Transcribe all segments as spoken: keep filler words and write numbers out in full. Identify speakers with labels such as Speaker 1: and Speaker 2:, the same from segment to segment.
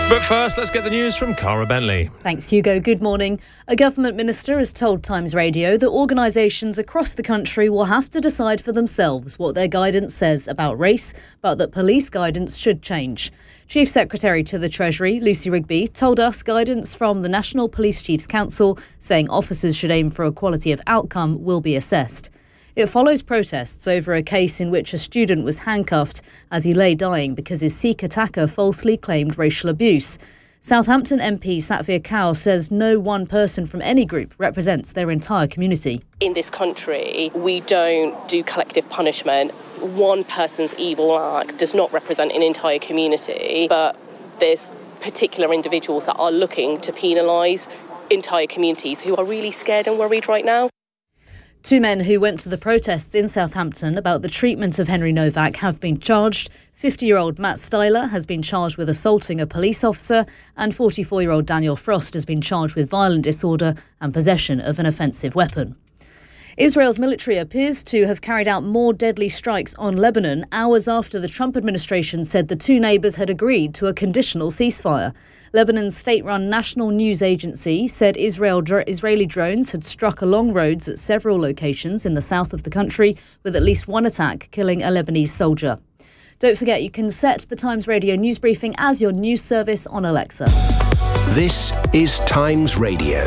Speaker 1: But first, let's get the news from Cara Bentley.
Speaker 2: Thanks, Hugo. Good morning. A government minister has told Times Radio that organisations across the country will have to decide for themselves what their guidance says about race, but that police guidance should change. Chief Secretary to the Treasury, Lucy Rigby, told us guidance from the National Police Chiefs Council saying officers should aim for equality of outcome will be assessed. It follows protests over a case in which a student was handcuffed as he lay dying because his Sikh attacker falsely claimed racial abuse. Southampton M P Satvir Kaur says no one person from any group represents their entire community.
Speaker 3: In this country, we don't do collective punishment. One person's evil act does not represent an entire community, but there's particular individuals that are looking to penalise entire communities who are really scared and worried right now.
Speaker 2: Two men who went to the protests in Southampton about the treatment of Henry Novak have been charged. fifty-year-old Matt Styler has been charged with assaulting a police officer, and forty-four-year-old Daniel Frost has been charged with violent disorder and possession of an offensive weapon. Israel's military appears to have carried out more deadly strikes on Lebanon hours after the Trump administration said the two neighbours had agreed to a conditional ceasefire. Lebanon's state-run national news agency said Israel, Israeli drones had struck along roads at several locations in the south of the country, with at least one attack killing a Lebanese soldier. Don't forget, you can set the Times Radio news briefing as your news service on Alexa.
Speaker 4: This is Times Radio.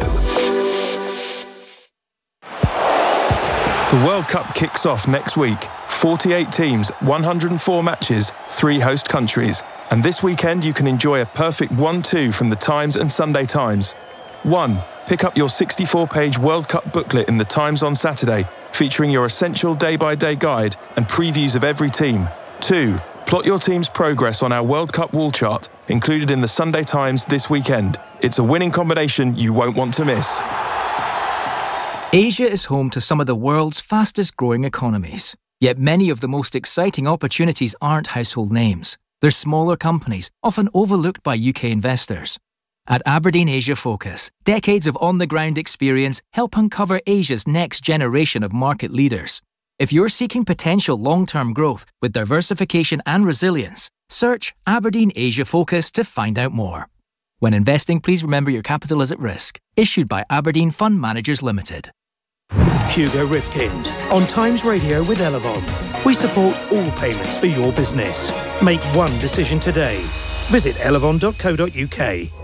Speaker 5: The World Cup kicks off next week. forty-eight teams, one hundred four matches, three host countries. And this weekend you can enjoy a perfect one two from the Times and Sunday Times. one. Pick up your sixty-four page World Cup booklet in the Times on Saturday, featuring your essential day-by-day guide and previews of every team. two. Plot your team's progress on our World Cup wall chart, included in the Sunday Times this weekend. It's a winning combination you won't want to miss.
Speaker 6: Asia is home to some of the world's fastest growing economies. Yet many of the most exciting opportunities aren't household names. They're smaller companies, often overlooked by U K investors. At Aberdeen Asia Focus, decades of on-the-ground experience help uncover Asia's next generation of market leaders. If you're seeking potential long-term growth with diversification and resilience, search Aberdeen Asia Focus to find out more. When investing, please remember your capital is at risk. Issued by Aberdeen Fund Managers Limited.
Speaker 7: Hugo Rifkind on Times Radio with Elevon. We support all payments for your business. Make one decision today. Visit elevon dot co dot uk.